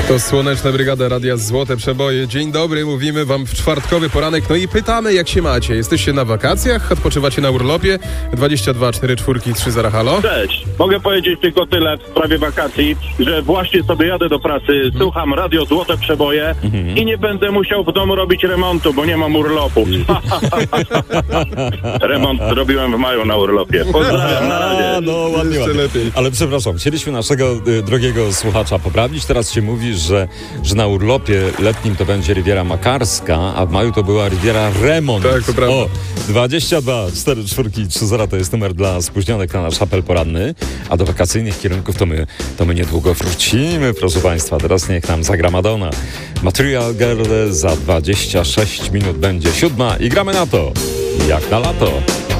To Słoneczna Brygada Radia Złote Przeboje. Dzień dobry, mówimy wam w czwartkowy poranek, no i pytamy, jak się macie. Jesteście na wakacjach? Odpoczywacie na urlopie? 22 44 30 halo? Cześć. Mogę powiedzieć tylko tyle w sprawie wakacji, że właśnie sobie jadę do pracy, słucham Radio Złote Przeboje i nie będę musiał w domu robić remontu, bo nie mam urlopu. Remont zrobiłem w maju na urlopie. Pozdrawiam, na razie. No ładnie. Lepiej. Ale przepraszam, chcieliśmy naszego drogiego słuchacza poprawić. Teraz się mówi, że na urlopie letnim to będzie Riviera Makarska, a w maju to była Riviera Remont. Tak, to prawda. O, 22 44 30 to jest numer dla spóźnionych na nasz apel poranny, a do wakacyjnych kierunków to my niedługo wrócimy, proszę Państwa. Teraz niech nam zagra Madonna. Material Girl za 26 minut będzie 7 i gramy na to, jak na lato.